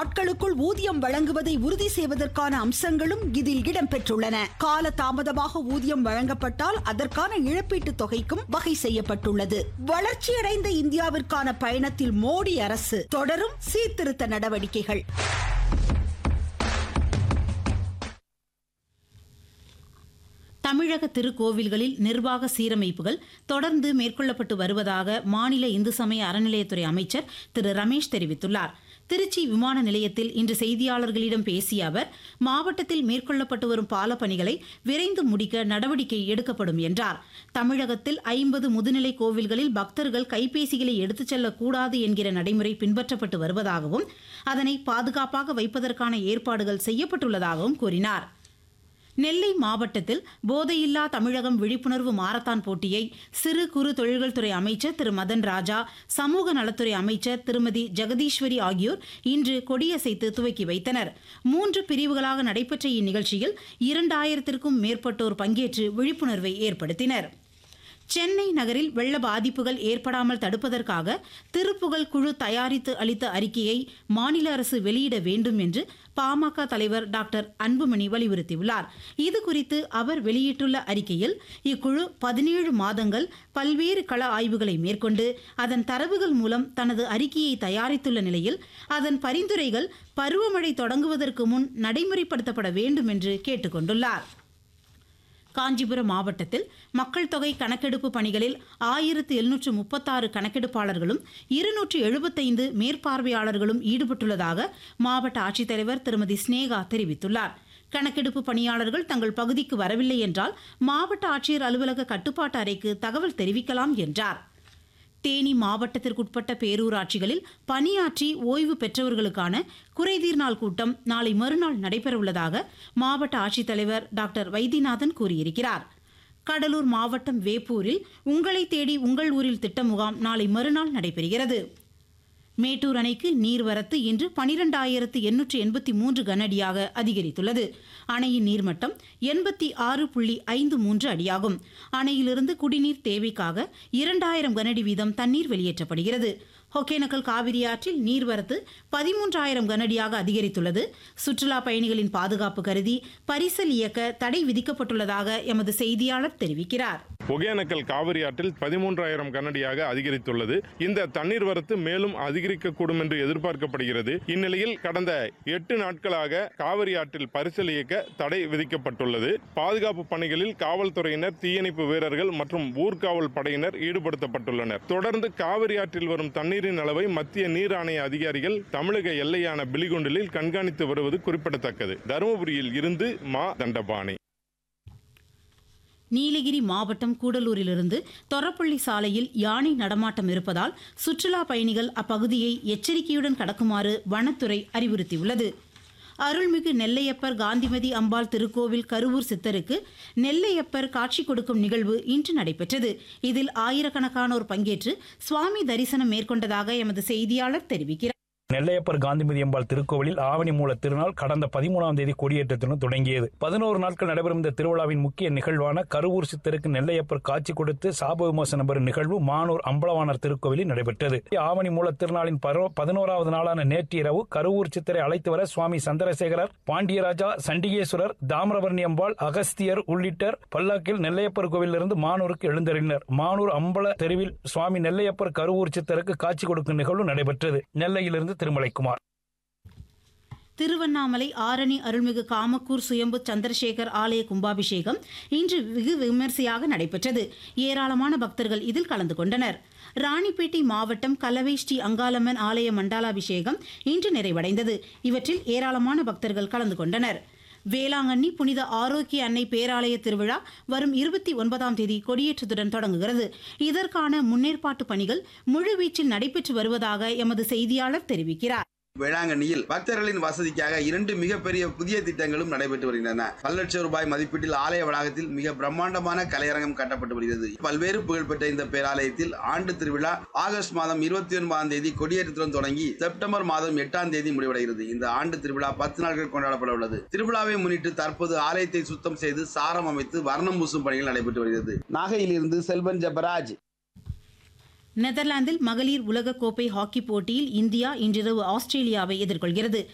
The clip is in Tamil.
நாட்களுக்குள் ஊதியம் வழங்குவதை உறுதி செய்வதற்கான அம்சங்களும் இதில் இடம்பெற்றுள்ளன. கால தாமதமாக ஊதியம் வழங்கப்பட்டால் அதற்கான இழப்பீட்டுத் தொகைக்கும் வகை செய்யப்பட்டுள்ளது. வளர்ச்சியடைந்த இந்தியாவிற்கான பயணத்தில் மோடி அரசு தொடரும் சீர்திருத்த நடவடிக்கைகள். தமிழக திருக்கோவில்களில் நிர்வாக சீரமைப்புகள் தொடர்ந்து மேற்கொள்ளப்பட்டு வருவதாக மாநில இந்து சமய அறநிலையத்துறை அமைச்சர் திரு ரமேஷ் தெரிவித்துள்ளார். திருச்சி விமான நிலையத்தில் இன்று செய்தியாளர்களிடம் பேசிய அவர், மாவட்டத்தில் மேற்கொள்ளப்பட்டு வரும் பாலப்பணிகளை விரைந்து முடிக்க நடவடிக்கை எடுக்கப்படும் என்றார். தமிழகத்தில் 50 முதுநிலை கோவில்களில் பக்தர்கள் கைபேசிகளை எடுத்துச் செல்லக்கூடாது என்கிற நடைமுறை பின்பற்றப்பட்டு வருவதாகவும் அதனை பாதுகாப்பாக வைப்பதற்கான ஏற்பாடுகள் செய்யப்பட்டுள்ளதாகவும் கூறினார். நெல்லை மாவட்டத்தில் போதையில்லா தமிழகம் விழிப்புணர்வு மாரத்தான் போட்டியை சிறு குறு தொழில்கள் துறை அமைச்சர் திரு மதன் ராஜா, சமூக நலத்துறை அமைச்சர் திருமதி ஜெகதீஸ்வரி ஆகியோர் இன்று கொடியசைத்து துவக்கி வைத்தனர். 3 பிரிவுகளாக நடைபெற்ற இந்நிகழ்ச்சியில் 2000க்கும் மேற்பட்டோர் பங்கேற்று விழிப்புணர்வை ஏற்படுத்தினர். சென்னை நகரில் வெள்ள பாதிப்புகள் ஏற்படாமல் தடுப்பதற்காக திருப்புகழ் குழு தயாரித்து அளித்த அறிக்கையை மாநில அரசு வெளியிட வேண்டும் என்று பாமக தலைவர் டாக்டர் அன்புமணி வலியுறுத்தியுள்ளார். இதுகுறித்து அவர் வெளியிட்டுள்ள அறிக்கையில், இக்குழு 17 மாதங்கள் பல்வேறு கள ஆய்வுகளை மேற்கொண்டு அதன் தரவுகள் மூலம் தனது அறிக்கையை தயாரித்துள்ள நிலையில் அதன் பரிந்துரைகள் பருவமழை தொடங்குவதற்கு முன் நடைமுறைப்படுத்தப்பட வேண்டும் என்று கேட்டுக் கொண்டுள்ளார். காஞ்சிபுரம் மாவட்டத்தில் மக்கள் தொகை கணக்கெடுப்பு பணிகளில் 1736 கணக்கெடுப்பாளர்களும் 275 மேற்பார்வையாளர்களும் ஈடுபட்டுள்ளதாக மாவட்ட ஆட்சித்தலைவர் திருமதி ஸ்னேகா தெரிவித்துள்ளார். கணக்கெடுப்பு பணியாளர்கள் தங்கள் பகுதிக்கு வரவில்லை என்றால் மாவட்ட ஆட்சியர் அலுவலக கட்டுப்பாட்டு அறைக்கு தகவல் தெரிவிக்கலாம் என்றார். தேனி மாவட்டத்திற்குட்பட்ட பேரூராட்சிகளில் பணியாற்றி ஓய்வு பெற்றவர்களுக்கான குறைதீர் நாள் கூட்டம் நாளை மறுநாள் நடைபெறவுள்ளதாக மாவட்ட ஆட்சித்தலைவர் டாக்டர் வைத்தியநாதன் கூறியிருக்கிறார். கடலூர் மாவட்டம் வேப்பூரில் உங்களை தேடி உங்கள் ஊரில் திட்ட முகாம் நாளை மறுநாள் நடைபெறுகிறது. மேட்டூர் அணைக்கு நீர்வரத்து இன்று 12,883 கனஅடியாக அதிகரித்துள்ளது. அணையின் நீர்மட்டம் 86.53 அடியாகும். அணையிலிருந்து குடிநீர் தேவைக்காக 2000 கனஅடி வீதம் தண்ணீர் வெளியேற்றப்படுகிறது. ஒகேனக்கல் காவிரி ஆற்றில் நீர்வரத்து 13,000 கனஅடியாக அதிகரித்துள்ளது. சுற்றுலா பயணிகளின் பாதுகாப்பு கருதி பரிசல் இயக்க தடை விதிக்கப்பட்டுள்ளதாக எமது செய்தியாளர் தெரிவிக்கிறார். ஒகேனக்கல் காவிரி ஆற்றில் 13,000 கனஅடியாக அதிகரித்துள்ளது. இந்த தண்ணீர் வரத்து மேலும் அதிகரிக்கக்கூடும் என்று எதிர்பார்க்கப்படுகிறது. இந்நிலையில் கடந்த 8 நாட்களாக காவிரி ஆற்றில் பரிசல் இயக்க தடை விதிக்கப்பட்டுள்ளது. பாதுகாப்பு பணிகளில் காவல்துறையினர், தீயணைப்பு வீரர்கள் மற்றும் ஊர்காவல் படையினர் ஈடுபடுத்தப்பட்டுள்ளனர். தொடர்ந்து காவிரி ஆற்றில் வரும் தண்ணீரின் அளவை மத்திய நீர் ஆணைய அதிகாரிகள் தமிழக எல்லையான பிலிகுண்டிலில் கண்காணித்து வருவது குறிப்பிடத்தக்கது. தருமபுரியில் இருந்து மா தண்டபாணி. நீலகிரி மாவட்டம் கூடலூரிலிருந்து தொரப்பள்ளி சாலையில் யானை நடமாட்டம் இருப்பதால் சுற்றுலா பயணிகள் அப்பகுதியை எச்சரிக்கையுடன் கடக்குமாறு வனத்துறை அறிவுறுத்தியுள்ளது. அருள்மிகு நெல்லையப்பர் காந்திமதி அம்பாள் திருக்கோவில் கருவூர் சித்தருக்கு நெல்லையப்பர் காட்சி கொடுக்கும் நிகழ்வு இன்று நடைபெற்றது. இதில் ஆயிரக்கணக்கானோர் பங்கேற்று சுவாமி தரிசனம் மேற்கொண்டதாக எமது செய்தியாளர் தெரிவிக்கிறார். நெல்லையப்பர் காந்திமதி அம்பாள் திருக்கோவிலில் ஆவணி மூல திருநாள் கடந்த 13ஆம் தேதி கொடியேற்றத்துடன் தொடங்கியது. 11 நாட்கள் நடைபெறும் இந்த திருவிழாவின் முக்கிய நிகழ்வான கருவூர் சித்தருக்கு நெல்லையப்பர் காட்சி கொடுத்து சாப விமோசனம் பெறும் நிகழ்வு மானூர் அம்பலவாணர் திருக்கோவிலில் நடைபெற்றது. ஆவணி மூல திருநாளின் 11வது நாளான நேற்று இரவு கருவூர் சித்தரை அழைத்து வர சுவாமி சந்திரசேகரர், பாண்டியராஜா, சண்டிகேஸ்வரர், தாமிரபரணி அம்பாள், அகஸ்தியர் உள்ளிட்டோர் பல்லாக்கில் நெல்லையப்பர் கோவிலிருந்து மானூருக்கு எழுந்தருளினர். மானூர் அம்பல தெருவில் சுவாமி நெல்லையப்பர் கருவூர் சித்தருக்கு காட்சி கொடுக்கும் நிகழ்வு நடைபெற்றது. நெல்லையிலிருந்து திருமலைக்குமார். திருவண்ணாமலை ஆரணி அருள்மிகு காமக்கூர் சுயம்பு சந்திரசேகர் ஆலய கும்பாபிஷேகம் இன்று வெகு விமரிசையாக நடைபெற்றது. ஏராளமான பக்தர்கள் இதில் கலந்து கொண்டனர். ராணிப்பேட்டை மாவட்டம் கலவை ஸ்ரீ அங்காளம்மன் ஆலய மண்டாலாபிஷேகம் இன்று நிறைவடைந்தது. இவற்றில் ஏராளமான பக்தர்கள் கலந்து கொண்டனர். வேளாங்கண்ணி புனித ஆரோக்கிய அன்னை பேராலய திருவிழா வரும் 29ஆம் தேதி கொடியேற்றத்துடன் தொடங்குகிறது. இதற்கான முன்னேற்பாட்டு பணிகள் முழுவீச்சில் நடைபெற்று வருவதாக எமது செய்தியாளர் தெரிவிக்கிறார். வேளாங்கண்ணியில் பக்தர்களின் வசதிக்காக 2 மிகப்பெரிய புதிய திட்டங்களும் நடைபெற்று வருகின்றன. பல லட்சம் ரூபாய் மதிப்பீட்டில் ஆலய வளாகத்தில் மிக பிரம்மாண்டமான கலையரங்கம் கட்டப்பட்டு வருகிறது. பல்வேறு புகழ்பெற்ற இந்த பேராலயத்தில் ஆண்டு திருவிழா ஆகஸ்ட் மாதம் 29ஆம் தேதி கொடியேற்றத்துடன் தொடங்கி செப்டம்பர் மாதம் 8ஆம் தேதி முடிவடைகிறது. இந்த ஆண்டு திருவிழா 10 நாட்கள் கொண்டாடப்பட உள்ளது. திருவிழாவை முன்னிட்டு தற்போது ஆலயத்தை சுத்தம் செய்து சாரம் அமைத்து வர்ணம் பூசும் பணிகள் நடைபெற்று வருகிறது. நாகையிலிருந்து செல்வன் ஜெபராஜ். நெதர்லாந்தில் மகளிர் உலக கோப்பை ஹாக்கி போட்டியில் இந்தியா இன்றிரவு ஆஸ்திரேலியாவை எதிர்கொள்கிறது.